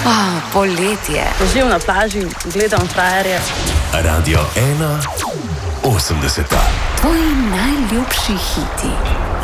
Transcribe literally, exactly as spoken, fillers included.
Oh, poletje. Ležim na plaži, gledam frajerje. Radio ena osemdeseta. Tvoji najljubši hiti.